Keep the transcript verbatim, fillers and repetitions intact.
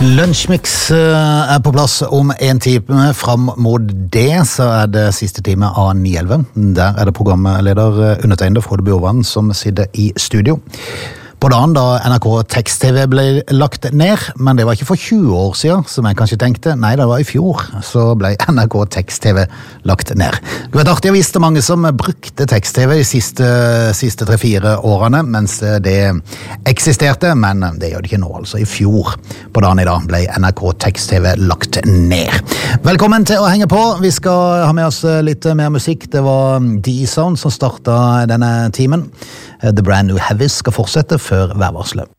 Lunsjmix er på plass om en time. Fram mot det så er det siste time av ni elleve. Der er det programleder undertegnede Frode Bjorvann som sitter i studio. På dagen da N R K Tekst-TV ble lagt ned, men det var ikke for tjue år siden, som jeg kanskje tenkte. Nei, det var i fjor, så ble N R K Tekst-TV lagt ned. Det var artig å vise mange som brukte Tekst-TV de siste, siste tre-fire årene, mens det eksisterte, men det gjør det ikke nå, altså. I fjor, på dagen i dag, ble N R K Tekst-TV lagt ned. Velkommen til å henge på. Vi skal ha med oss litt mer musikk. Det var D-Sound som startet denne timen. The Brand New Heavies skal fortsette før værvarselet.